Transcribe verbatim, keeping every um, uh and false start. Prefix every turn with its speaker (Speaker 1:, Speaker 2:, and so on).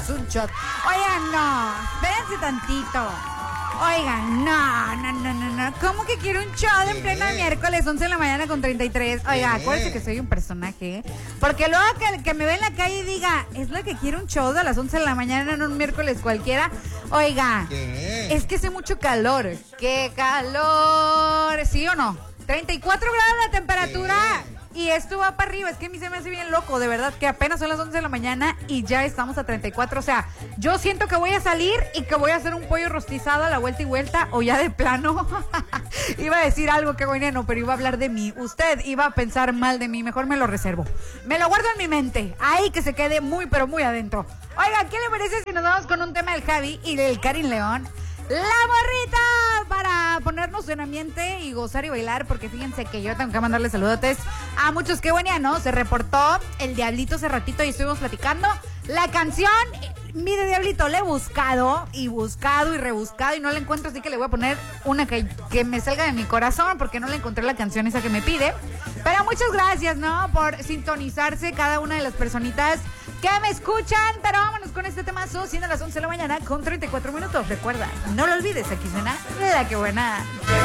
Speaker 1: echamos un shot. Oigan, no, espérense tantito. Oigan, no, no, no, no, no. ¿Cómo que quiero un shot en pleno miércoles, once de la mañana con treinta y tres? Oiga, acuérdense que soy un personaje. Porque luego que, que me ve en la calle y diga, es la que quiere un shot a las once de la mañana en un miércoles cualquiera. Oiga, ¿qué? Es que hace mucho calor. ¡Qué calor! ¿Sí o no? treinta y cuatro grados la temperatura. ¿Qué? Y esto va para arriba, es que a mí se me hace bien loco, de verdad, que apenas son las once de la mañana y ya estamos a treinta y cuatro, o sea, yo siento que voy a salir y que voy a hacer un pollo rostizado a la vuelta y vuelta, o ya de plano, iba a decir algo que bueno, pero iba a hablar de mí, usted iba a pensar mal de mí, mejor me lo reservo, me lo guardo en mi mente, ahí que se quede muy, pero muy adentro. Oiga, ¿qué le parece si nos vamos con un tema del Javi y del Karin León? La morrita, para ponernos en ambiente y gozar y bailar, porque fíjense que yo tengo que mandarle saludotes a muchos. Qué buena, ¿no? Se reportó el Diablito hace ratito y estuvimos platicando. La canción, mire Diablito, le he buscado y buscado y rebuscado y no la encuentro, así que le voy a poner una que, que me salga de mi corazón, porque no le encontré la canción esa que me pide. Pero muchas gracias, ¿no? Por sintonizarse cada una de las personitas que me escuchan. Pero vámonos con este temazo, siendo las once de la mañana con treinta y cuatro minutos. Recuerda, no lo olvides, aquí suena La Que Buena.